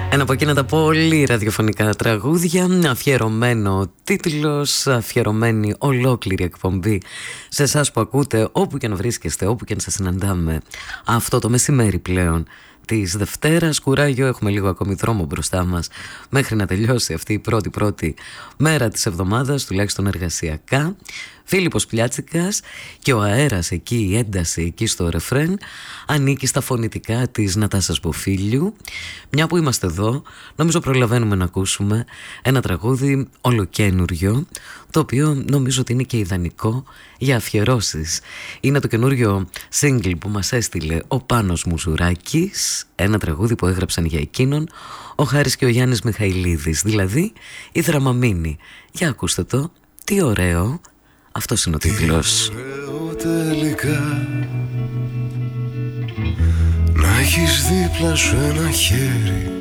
Ένα από εκείνα τα πολύ ραδιοφωνικά τραγούδια, αφιερωμένο τίτλος, αφιερωμένη ολόκληρη εκπομπή σε εσάς που ακούτε όπου και να βρίσκεστε, όπου και να σας συναντάμε αυτό το μεσημέρι πλέον της Δευτέρας. Κουράγιο, έχουμε λίγο ακόμη δρόμο μπροστά μας μέχρι να τελειώσει αυτή η πρώτη μέρα της εβδομάδας, τουλάχιστον εργασιακά. Φίλιππος Πλιάτσικας και ο αέρας εκεί, η ένταση εκεί στο ρεφρέν ανήκει στα φωνητικά της Νατάσας Μποφίλιου. Μια που είμαστε εδώ, νομίζω προλαβαίνουμε να ακούσουμε ένα τραγούδι ολοκένουργιο, το οποίο νομίζω ότι είναι και ιδανικό για αφιερώσεις. Είναι το καινούριο single που μας έστειλε ο Πάνος Μουζουράκης, ένα τραγούδι που έγραψαν για εκείνον ο Χάρης και ο Γιάννης Μιχαηλίδης, δηλαδή η Δραμαμίνη. Για ακούστε το, τι ωραίο. Αυτός είναι ο τίτλος. Ωραίο τελικά να έχεις δίπλα σου ένα χέρι